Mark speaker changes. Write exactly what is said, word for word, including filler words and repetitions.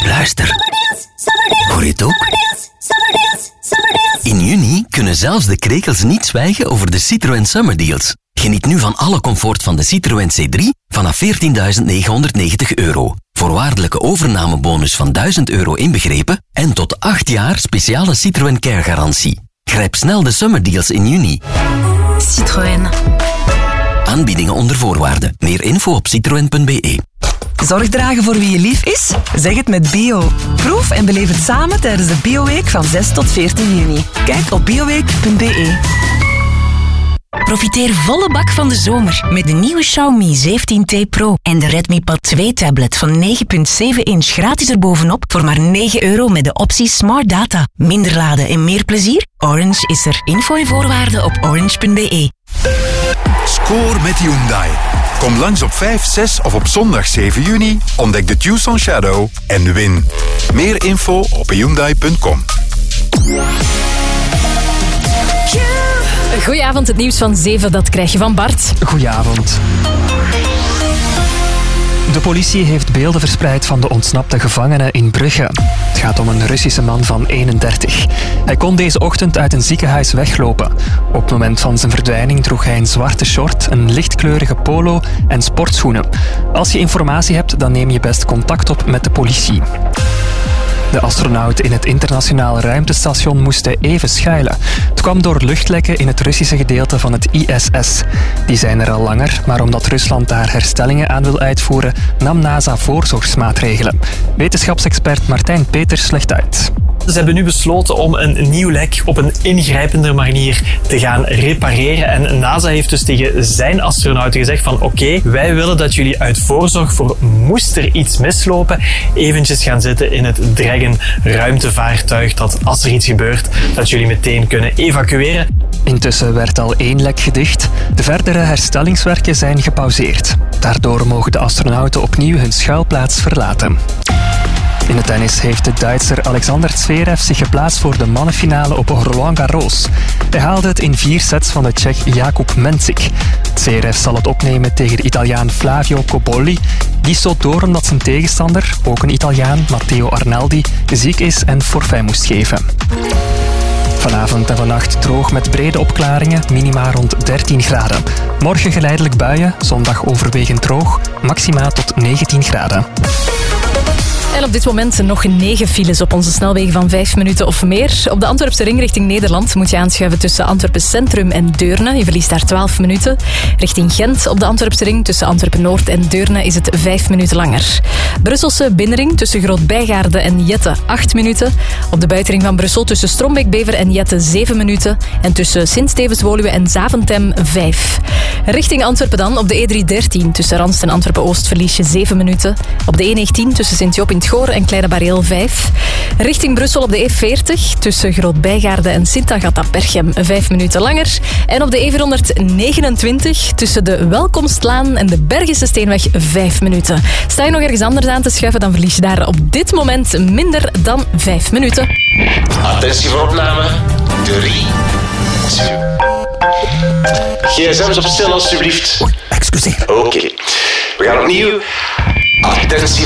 Speaker 1: Luister. Hoor je het ook? In juni kunnen zelfs de krekels niet zwijgen over de Citroën Summer Deals. Geniet nu van alle comfort van de Citroën C drie vanaf veertienduizend negenhonderdnegentig euro. Voorwaardelijke overnamebonus van duizend euro inbegrepen en tot acht jaar speciale Citroën Care garantie. Grijp snel de Summer Deals in juni.
Speaker 2: Citroën.
Speaker 1: Aanbiedingen onder voorwaarden. Meer info op citroen punt b e.
Speaker 3: Zorg dragen voor wie je lief is? Zeg het met Bio. Proef en beleef het samen tijdens de Bioweek van zes tot veertien juni. Kijk op bioweek punt b e.
Speaker 2: Profiteer volle bak van de zomer met de nieuwe Xiaomi zeventien T Pro en de Redmi Pad twee tablet van negen komma zeven inch gratis erbovenop voor maar negen euro met de optie Smart Data. Minder laden en meer plezier? Orange is er. Info en voorwaarden op orange punt b e.
Speaker 4: Score met Hyundai. Kom langs op vijf, zes of op zondag zeven juni, ontdek de Tucson Shadow en win. Meer info op hyundai punt com.
Speaker 5: Goedenavond, het nieuws van zeven, dat krijg je van Bart.
Speaker 6: Goedenavond. De politie heeft beelden verspreid van de ontsnapte gevangene in Brugge. Het gaat om een Russische man van eenendertig. Hij kon deze ochtend uit een ziekenhuis weglopen. Op het moment van zijn verdwijning droeg hij een zwarte short, een lichtkleurige polo en sportschoenen. Als je informatie hebt, dan neem je best contact op met de politie. De astronauten in het internationale ruimtestation moesten even schuilen. Het kwam door luchtlekken in het Russische gedeelte van het I S S. Die zijn er al langer, maar omdat Rusland daar herstellingen aan wil uitvoeren, nam NASA voorzorgsmaatregelen. Wetenschapsexpert Martijn Peters legt uit.
Speaker 7: Ze hebben nu besloten om een nieuw lek op een ingrijpende manier te gaan repareren. En NASA heeft dus tegen zijn astronauten gezegd van oké, okay, wij willen dat jullie uit voorzorg voor moest er iets mislopen, eventjes gaan zitten in het Dragon ruimtevaartuig, dat als er iets gebeurt, dat jullie meteen kunnen evacueren.
Speaker 6: Intussen werd al één lek gedicht. De verdere herstellingswerken zijn gepauzeerd. Daardoor mogen de astronauten opnieuw hun schuilplaats verlaten. In het tennis heeft de Duitser Alexander Zverev zich geplaatst voor de mannenfinale op Roland Garros. Hij haalde het in vier sets van de Tsjech Jakub Mensik. Zverev zal het opnemen tegen de Italiaan Flavio Cobolli. Die stoot door omdat zijn tegenstander, ook een Italiaan, Matteo Arnaldi, ziek is en forfait moest geven. Vanavond en vannacht droog met brede opklaringen, minima rond dertien graden. Morgen geleidelijk buien, zondag overwegend droog, maxima tot negentien graden.
Speaker 5: En op dit moment nog negen files op onze snelwegen van vijf minuten of meer. Op de Antwerpse ring richting Nederland moet je aanschuiven tussen Antwerpen Centrum en Deurne. Je verliest daar twaalf minuten. Richting Gent op de Antwerpse ring tussen Antwerpen Noord en Deurne is het vijf minuten langer. Brusselse binnenring tussen Groot-Bijgaarde en Jette acht minuten. Op de buitenring van Brussel tussen Strombeek-Bever en Jette zeven minuten. En tussen Sint-Stevens-Woluwe en Zaventem vijf. Richting Antwerpen dan op de E driehonderddertien tussen Randst en Antwerpen-Oost verlies je zeven minuten. Op de E negentien tussen Sint-Job in Goor en Kleine Bareel vijf. Richting Brussel op de E veertig tussen Groot-Bijgaarde en Sint-Agatha-Berchem vijf minuten langer. En op de E vierhonderdnegenentwintig tussen de Welkomstlaan en de Bergische Steenweg vijf minuten. Sta je nog ergens anders aan te schuiven, dan verlies je daar op dit moment minder dan vijf minuten.
Speaker 8: Attentie voor opname. drie, twee. gsm's op stil alstublieft.
Speaker 1: Excuseer.
Speaker 8: Oké. Okay. We gaan opnieuw. Attentie.